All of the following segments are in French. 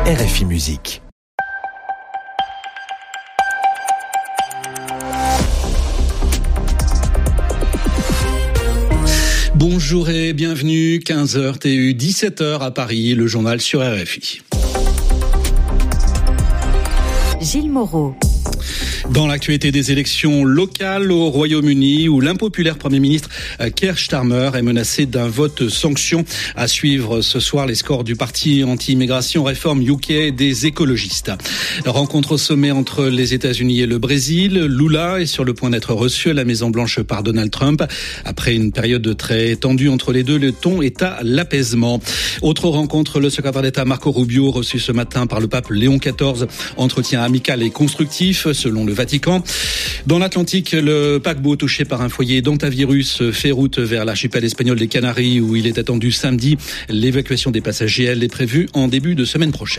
RFI Musique. Bonjour et bienvenue, 15h TU, 17h à Paris, le journal sur RFI. Gilles Moreau. Dans l'actualité des élections locales au Royaume-Uni, où l'impopulaire Premier ministre Keir Starmer est menacé d'un vote sanction. À suivre ce soir les scores du parti anti-immigration Reform UK des écologistes. Rencontre au sommet entre les États-Unis et le Brésil. Lula est sur le point d'être reçu à la Maison-Blanche par Donald Trump. Après une période très tendue entre les deux, le ton est à l'apaisement. Autre rencontre, le secrétaire d'État Marco Rubio reçu ce matin par le pape Léon XIV. Entretien amical et constructif selon le Vatican. Dans l'Atlantique, le paquebot touché par un foyer d'hantavirus fait route vers l'archipel espagnol des Canaries où il est attendu samedi. L'évacuation des passagers, elle, est prévue en début de semaine prochaine.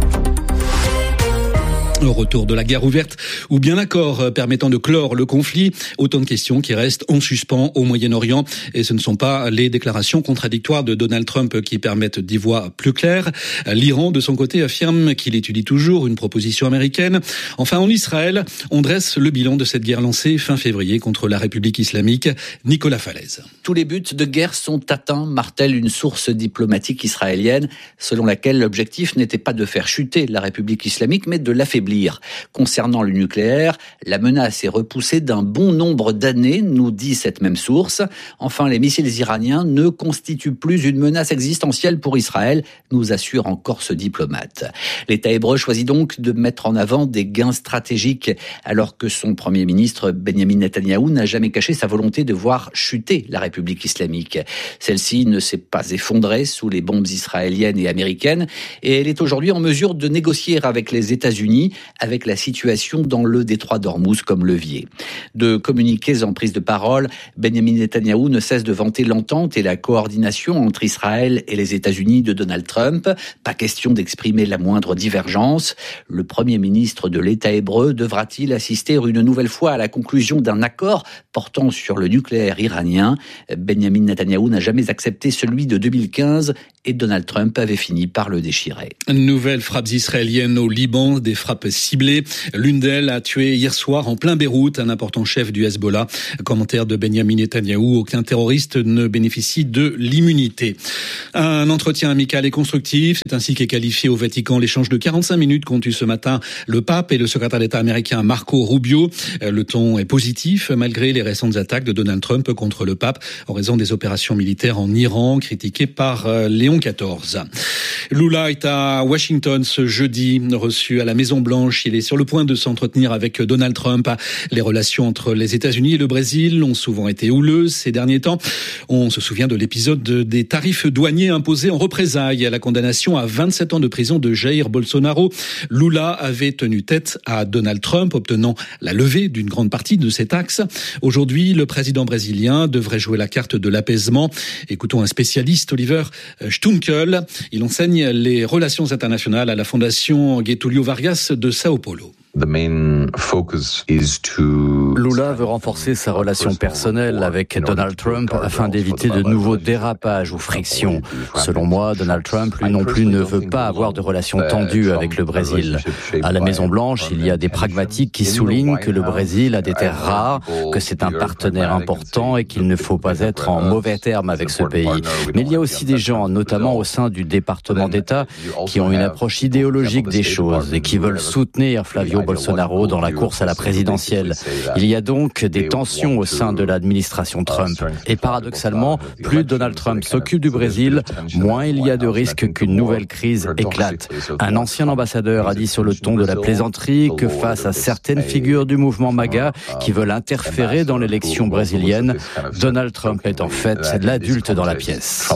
Au retour de la guerre ouverte ou bien accord permettant de clore le conflit, autant de questions qui restent en suspens au Moyen-Orient. Et ce ne sont pas les déclarations contradictoires de Donald Trump qui permettent d'y voir plus clair. L'Iran, de son côté, affirme qu'il étudie toujours une proposition américaine. Enfin, en Israël, on dresse le bilan de cette guerre lancée fin février contre la République islamique. Nicolas Falaise. Tous les buts de guerre sont atteints, martèle une source diplomatique israélienne, selon laquelle l'objectif n'était pas de faire chuter la République islamique, mais de l'affaiblir. Concernant le nucléaire, la menace est repoussée d'un bon nombre d'années, nous dit cette même source. Enfin, les missiles iraniens ne constituent plus une menace existentielle pour Israël, nous assure encore ce diplomate. L'État hébreu choisit donc de mettre en avant des gains stratégiques, alors que son Premier ministre Benjamin Netanyahou n'a jamais caché sa volonté de voir chuter la République islamique. Celle-ci ne s'est pas effondrée sous les bombes israéliennes et américaines, et elle est aujourd'hui en mesure de négocier avec les États-Unis, avec la situation dans le détroit d'Ormuz comme levier. De communiqués en prise de parole, Benjamin Netanyahou ne cesse de vanter l'entente et la coordination entre Israël et les États-Unis de Donald Trump. Pas question d'exprimer la moindre divergence. Le Premier ministre de l'État hébreu devra-t-il assister une nouvelle fois à la conclusion d'un accord portant sur le nucléaire iranien? Benjamin Netanyahou n'a jamais accepté celui de 2015 et Donald Trump avait fini par le déchirer. Nouvelles frappes israéliennes au Liban, des frappes ciblées. L'une d'elles a tué hier soir en plein Beyrouth un important chef du Hezbollah. Commentaire de Benjamin Netanyahou, aucun terroriste ne bénéficie de l'immunité. Un entretien amical et constructif, c'est ainsi qu'est qualifié au Vatican l'échange de 45 minutes qu'ont eu ce matin le pape et le secrétaire d'État américain Marco Rubio. Le ton est positif malgré les récentes attaques de Donald Trump contre le pape en raison des opérations militaires en Iran critiquées par Léon XIV. Lula est à Washington ce jeudi, reçu à la Maison-Blanche. Il est sur le point de s'entretenir avec Donald Trump. Les relations entre les États-Unis et le Brésil ont souvent été houleuses ces derniers temps. On se souvient de l'épisode des tarifs douaniers imposés en représailles à la condamnation à 27 ans de prison de Jair Bolsonaro. Lula avait tenu tête à Donald Trump, obtenant la levée d'une grande partie de ces taxes. Aujourd'hui, le président brésilien devrait jouer la carte de l'apaisement. Écoutons un spécialiste, Oliver Stunkel. Il enseigne les relations internationales à la Fondation Getúlio Vargas de Sao Paulo. Lula veut renforcer sa relation personnelle avec Donald Trump afin d'éviter de nouveaux dérapages ou frictions. Selon moi, Donald Trump, lui non plus, ne veut pas avoir de relations tendues avec le Brésil. À la Maison-Blanche, il y a des pragmatiques qui soulignent que le Brésil a des terres rares, que c'est un partenaire important et qu'il ne faut pas être en mauvais termes avec ce pays. Mais il y a aussi des gens, notamment au sein du département d'État, qui ont une approche idéologique des choses et qui veulent soutenir Flavio Bolsonaro dans la course à la présidentielle. Il y a donc des tensions au sein de l'administration Trump. Et paradoxalement, plus Donald Trump s'occupe du Brésil, moins il y a de risques qu'une nouvelle crise éclate. Un ancien ambassadeur a dit sur le ton de la plaisanterie que face à certaines figures du mouvement MAGA qui veulent interférer dans l'élection brésilienne, Donald Trump est en fait l'adulte dans la pièce.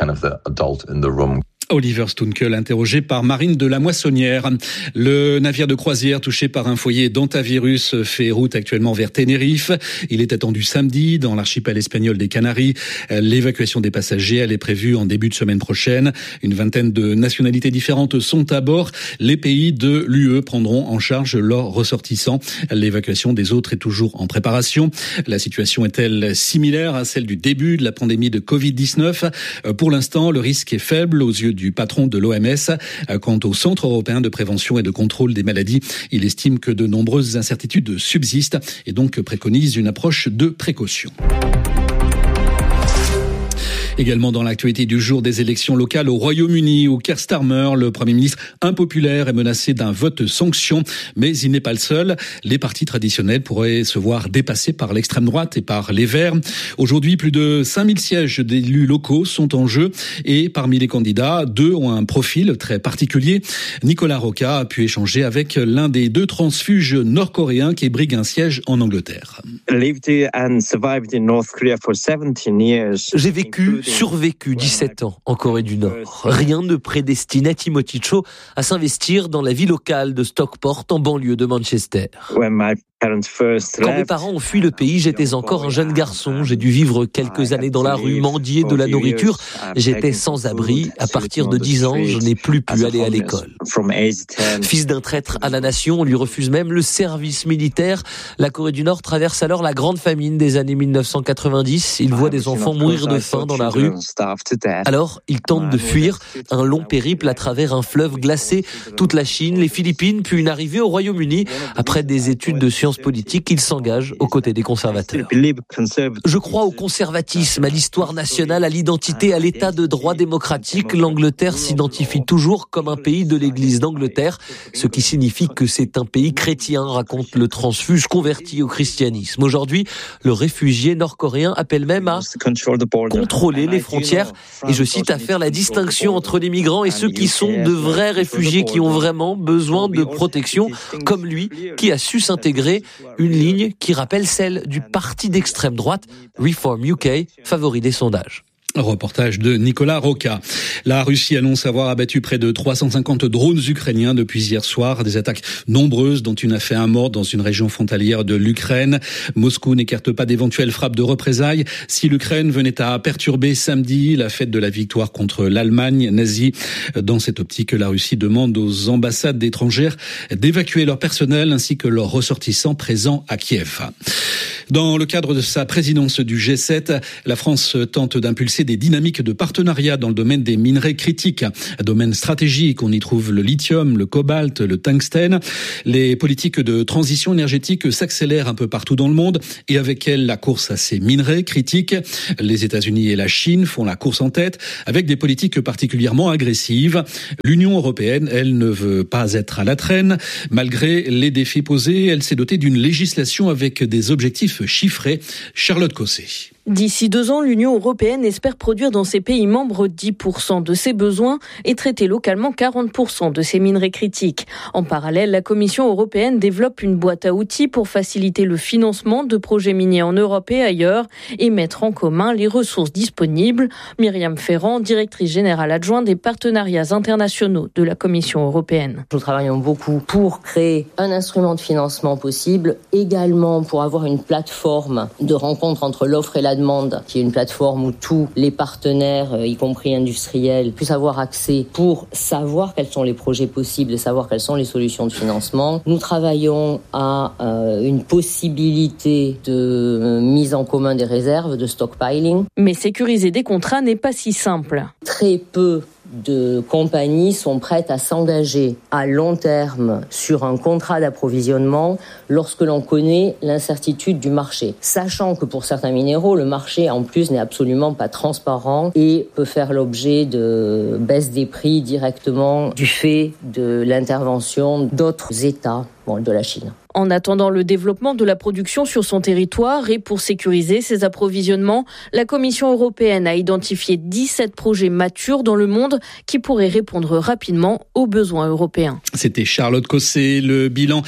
Oliver Stunkel, interrogé par Marine de la Moissonnière. Le navire de croisière touché par un foyer d'hantavirus fait route actuellement vers Tenerife. Il est attendu samedi dans l'archipel espagnol des Canaries. L'évacuation des passagers, elle est prévue en début de semaine prochaine. Une vingtaine de nationalités différentes sont à bord. Les pays de l'UE prendront en charge leurs ressortissants. L'évacuation des autres est toujours en préparation. La situation est-elle similaire à celle du début de la pandémie de Covid-19 ? Pour l'instant, le risque est faible aux yeux du patron de l'OMS. Quant au Centre européen de prévention et de contrôle des maladies, il estime que de nombreuses incertitudes subsistent et donc préconise une approche de précaution. Également dans l'actualité du jour, des élections locales au Royaume-Uni où Keir Starmer, le Premier ministre impopulaire, est menacé d'un vote sanction. Mais il n'est pas le seul. Les partis traditionnels pourraient se voir dépassés par l'extrême droite et par les Verts. Aujourd'hui, plus de 5000 sièges d'élus locaux sont en jeu et parmi les candidats, 2 ont un profil très particulier. Nicolas Rocca a pu échanger avec l'un des 2 transfuges nord-coréens qui brigue un siège en Angleterre. J'ai survécu 17 ans en Corée du Nord. Rien ne prédestinait Timothy Cho à s'investir dans la vie locale de Stockport en banlieue de Manchester. Quand mes parents ont fui le pays, j'étais encore un jeune garçon. J'ai dû vivre quelques années dans la rue, mendier de la nourriture. J'étais sans abri. À partir de 10 ans, je n'ai plus pu aller à l'école. Fils d'un traître à la nation, on lui refuse même le service militaire. La Corée du Nord traverse alors la grande famine des années 1990. Il voit des enfants mourir de faim dans la rue. Alors, il tente de fuir un long périple à travers un fleuve glacé, toute la Chine, les Philippines, puis une arrivée au Royaume-Uni. Après des études de sciences politiques, il s'engage aux côtés des conservateurs. Je crois au conservatisme, à l'histoire nationale, à l'identité, à l'état de droit démocratique. L'Angleterre s'identifie toujours comme un pays de l'Église d'Angleterre, ce qui signifie que c'est un pays chrétien, raconte le transfuge converti au christianisme. Aujourd'hui, le réfugié nord-coréen appelle même à contrôler les frontières et, je cite, à faire la distinction entre les migrants et ceux qui sont de vrais réfugiés qui ont vraiment besoin de protection, comme lui, qui a su s'intégrer, une ligne qui rappelle celle du parti d'extrême droite Reform UK, favori des sondages. Reportage de Nicolas Rocca. La Russie annonce avoir abattu près de 350 drones ukrainiens depuis hier soir. Des attaques nombreuses, dont une a fait un mort dans une région frontalière de l'Ukraine. Moscou n'écarte pas d'éventuelles frappes de représailles si l'Ukraine venait à perturber samedi la fête de la victoire contre l'Allemagne nazie. Dans cette optique, la Russie demande aux ambassades étrangères d'évacuer leur personnel ainsi que leurs ressortissants présents à Kiev. Dans le cadre de sa présidence du G7, la France tente d'impulser des dynamiques de partenariat dans le domaine des minerais critiques, un domaine stratégique. On y trouve le lithium, le cobalt, le tungstène. Les politiques de transition énergétique s'accélèrent un peu partout dans le monde et avec elles la course à ces minerais critiques. Les États-Unis et la Chine font la course en tête avec des politiques particulièrement agressives. L'Union européenne, elle, ne veut pas être à la traîne. Malgré les défis posés, elle s'est dotée d'une législation avec des objectifs chiffrés. Charlotte Cosset. D'ici 2 ans, l'Union européenne espère produire dans ses pays membres 10% de ses besoins et traiter localement 40% de ses minerais critiques. En parallèle, la Commission européenne développe une boîte à outils pour faciliter le financement de projets miniers en Europe et ailleurs et mettre en commun les ressources disponibles. Myriam Ferrand, directrice générale adjointe des partenariats internationaux de la Commission européenne. Nous travaillons beaucoup pour créer un instrument de financement possible, également pour avoir une plateforme de rencontre entre l'offre et la demande, qui est une plateforme où tous les partenaires, y compris industriels, puissent avoir accès pour savoir quels sont les projets possibles et savoir quelles sont les solutions de financement. Nous travaillons à une possibilité de mise en commun des réserves, de stockpiling. Mais sécuriser des contrats n'est pas si simple. Très peu de compagnies sont prêtes à s'engager à long terme sur un contrat d'approvisionnement lorsque l'on connaît l'incertitude du marché. Sachant que pour certains minéraux, le marché en plus n'est absolument pas transparent et peut faire l'objet de baisse des prix directement du fait de l'intervention d'autres États, de la Chine. En attendant le développement de la production sur son territoire et pour sécuriser ses approvisionnements, la Commission européenne a identifié 17 projets matures dans le monde qui pourraient répondre rapidement aux besoins européens. C'était Charlotte Cosset. Le bilan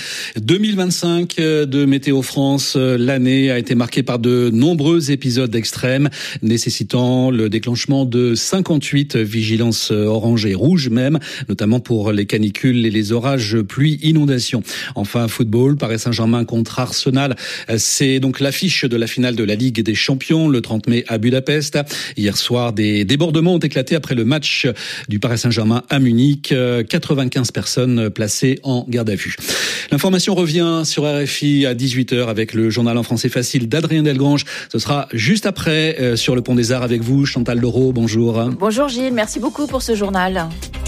2025 de Météo France. L'année a été marquée par de nombreux épisodes extrêmes, nécessitant le déclenchement de 58 vigilances orange et rouge même, notamment pour les canicules et les orages, pluies, inondations. Enfin, football, Paris Saint-Germain contre Arsenal. C'est donc l'affiche de la finale de la Ligue des Champions le 30 mai à Budapest. Hier soir, des débordements ont éclaté après le match du Paris Saint-Germain à Munich. 95 personnes placées en garde à vue. L'information revient sur RFI à 18h avec le journal en français facile d'Adrien Delgrange. Ce sera juste après sur le Pont des Arts avec vous, Chantal Leroux. Bonjour. Bonjour Gilles, merci beaucoup pour ce journal.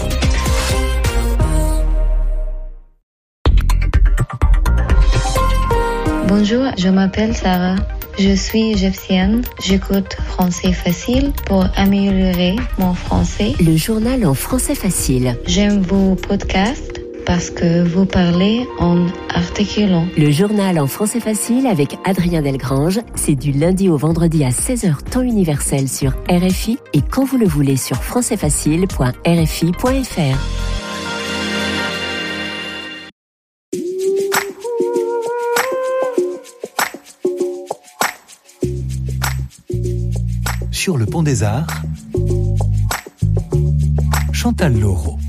Bonjour, je m'appelle Sarah. Je suis égyptienne. J'écoute français facile pour améliorer mon français. Le journal en français facile. J'aime vos podcasts parce que vous parlez en articulant. Le journal en français facile avec Adrien Delgrange, c'est du lundi au vendredi à 16h temps universel sur RFI et quand vous le voulez sur françaisfacile.rfi.fr. Sur le Pont des Arts, Chantal Leroux.